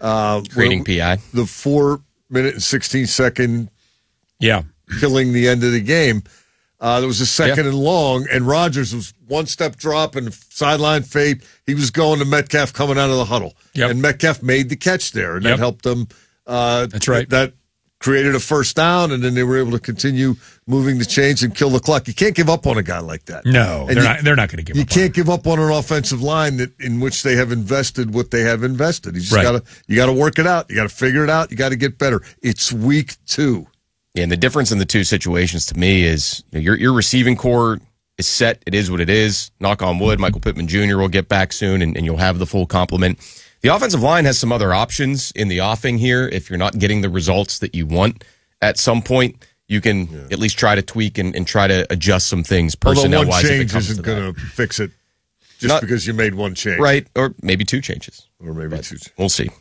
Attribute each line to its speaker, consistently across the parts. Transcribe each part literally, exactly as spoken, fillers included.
Speaker 1: Uh,
Speaker 2: Creating P I.
Speaker 1: The four minute and sixteen second
Speaker 3: yeah.
Speaker 1: killing the end of the game. Uh, there was a second
Speaker 2: Yeah.
Speaker 1: and long, and Rodgers was one step drop and sideline fade. He was going to Metcalf coming out of the huddle.
Speaker 3: Yep.
Speaker 1: And Metcalf made the catch there, and
Speaker 3: Yep.
Speaker 1: that helped them. Uh,
Speaker 3: That's right.
Speaker 1: That created a first down, and then they were able to continue moving the chains and kill the clock. You can't give up on a guy like that.
Speaker 3: No,
Speaker 1: And
Speaker 3: they're
Speaker 1: you,
Speaker 3: not. They're not going to give
Speaker 1: You
Speaker 3: up.
Speaker 1: can't
Speaker 3: on
Speaker 1: give up on an offensive line that in which they have invested what they have invested. You just
Speaker 3: Right.
Speaker 1: gotta you gotta work it out. You gotta figure it out. You gotta get better. It's week two.
Speaker 2: Yeah, and the difference in the two situations to me is you know, your your receiving core is set. It is what it is. Knock on wood, Michael Pittman Junior will get back soon, and, and you'll have the full complement. The offensive line has some other options in the offing here. If you're not getting the results that you want at some point, you can yeah. at least try to tweak and, and try to adjust some things personnel-wise.
Speaker 1: Although one change
Speaker 2: isn't
Speaker 1: going to fix it just not, because you made one change.
Speaker 2: Right, or maybe two changes.
Speaker 1: Or maybe
Speaker 2: but
Speaker 1: two changes.
Speaker 2: We'll see.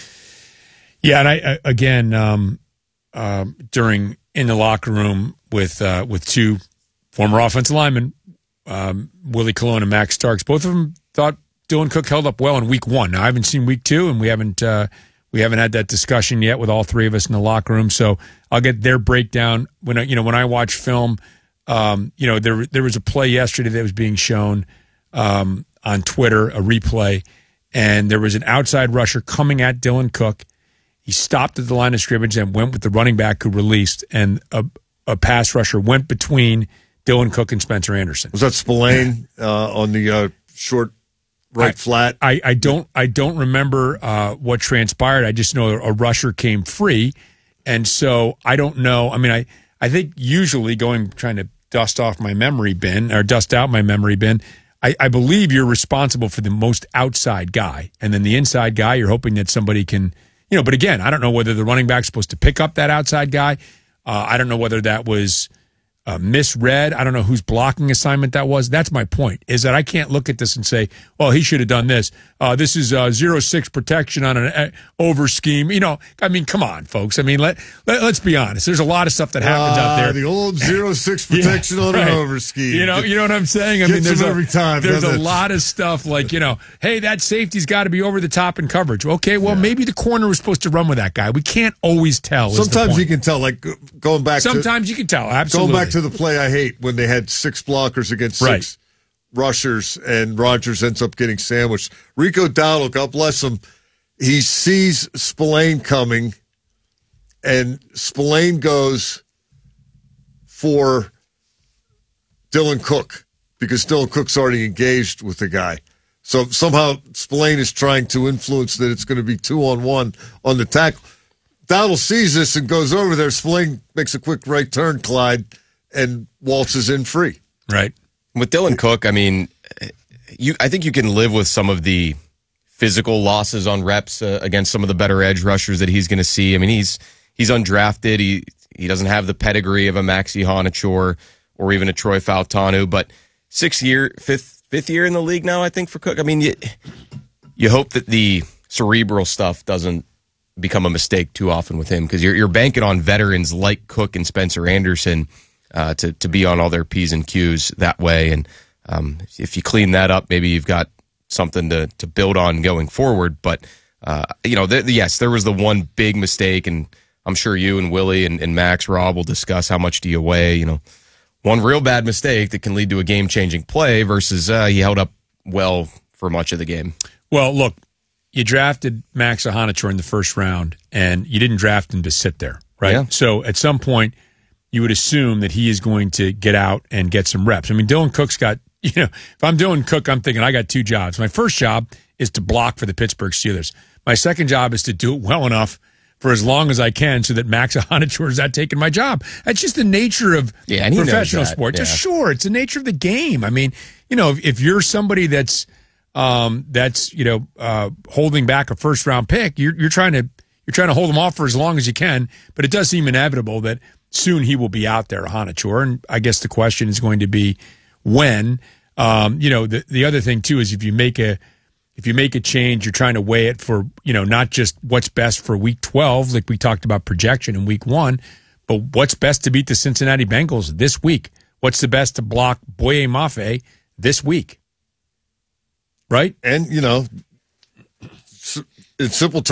Speaker 3: Yeah, and I, again, um, uh, during in the locker room with uh, with two former offensive linemen, um, Willie Colon and Max Starks, both of them thought Dylan Cook held up well in week one. Now, I haven't seen week two, and we haven't uh, we haven't had that discussion yet with all three of us in the locker room. So I'll get their breakdown when I, you know when I watch film. Um, you know, there there was a play yesterday that was being shown um, on Twitter, a replay, and there was an outside rusher coming at Dylan Cook. He stopped at the line of scrimmage and went with the running back who released, and a, a pass rusher went between Dylan Cook and Spencer Anderson.
Speaker 1: Was that Spillane uh, on the uh, short right
Speaker 3: I,
Speaker 1: flat?
Speaker 3: I, I don't I don't remember uh, what transpired. I just know a rusher came free, and so I don't know. I mean, I, I think usually going trying to dust off my memory bin or dust out my memory bin, I, I believe you're responsible for the most outside guy, and then the inside guy, you're hoping that somebody can. You know, but again, I don't know whether the running back's supposed to pick up that outside guy. Uh, I don't know whether that was uh, misread. I don't know whose blocking assignment that was. That's my point, is that I can't look at this and say, well, he should have done this. Uh, this is uh, zero six protection on an uh, over scheme. You know, I mean, come on, folks. I mean, let, let, let's be honest. There's a lot of stuff that happens uh, out there.
Speaker 1: The old zero six protection yeah, on right. an over scheme.
Speaker 3: You know, you know what I'm saying? I
Speaker 1: Gets
Speaker 3: mean, there's
Speaker 1: them
Speaker 3: a,
Speaker 1: every time,
Speaker 3: there's a
Speaker 1: it?
Speaker 3: lot of stuff like, you know, hey, that safety's got to be over the top in coverage. Okay, well, yeah. maybe the corner was supposed to run with that guy. We can't always tell.
Speaker 1: Sometimes you can tell, like going back
Speaker 3: Sometimes
Speaker 1: to,
Speaker 3: you can tell, absolutely.
Speaker 1: Going back to the play I hate when they had six blockers against six right. rushers and Rodgers ends up getting sandwiched. Rico Dowdle, God bless him, he sees Spillane coming and Spillane goes for Dylan Cook because Dylan Cook's already engaged with the guy. So somehow Spillane is trying to influence that it's going to be two on one on the tackle. Dowdle sees this and goes over there. Spillane makes a quick right turn, Clyde, and waltzes in free.
Speaker 3: Right.
Speaker 2: With Dylan Cook, I mean, you. I think you can live with some of the physical losses on reps uh, against some of the better edge rushers that he's going to see. I mean, he's he's undrafted. He he doesn't have the pedigree of a Maxi Honachor or even a Troy Fautanu, but sixth year, fifth fifth year in the league now, I think, for Cook. I mean, you, you hope that the cerebral stuff doesn't become a mistake too often with him because you're you're banking on veterans like Cook and Spencer Anderson uh, to to be on all their P's and Q's that way. And um, if you clean that up, maybe you've got something to to build on going forward. But uh, you know, th- yes, there was the one big mistake, and I'm sure you and Willie and, and Max Rob will discuss how much do you weigh. You know, one real bad mistake that can lead to a game changing play versus uh, he held up well for much of the game.
Speaker 3: Well, look. You drafted Max Honachor in the first round, and you didn't draft him to sit there, right?
Speaker 2: Yeah.
Speaker 3: So at some point, you would assume that he is going to get out and get some reps. I mean, Dylan Cook's got, you know, if I'm Dylan Cook, I'm thinking I got two jobs. My first job is to block for the Pittsburgh Steelers. My second job is to do it well enough for as long as I can so that Max Honachor is not taking my job. That's just the nature of
Speaker 2: yeah, and
Speaker 3: professional sports.
Speaker 2: Yeah.
Speaker 3: Sure, it's the nature of the game. I mean, you know, if, if you're somebody that's, Um, that's you know uh, holding back a first round pick. You're you're trying to you're trying to hold him off for as long as you can, but it does seem inevitable that soon he will be out there, Honachor. And I guess the question is going to be when. Um, you know, the the other thing too is if you make a if you make a change, you're trying to weigh it for you know not just what's best for week twelve, like we talked about projection in week one, but what's best to beat the Cincinnati Bengals this week. What's the best to block Boye Mafe this week? Right?
Speaker 1: And, you know, in simple terms,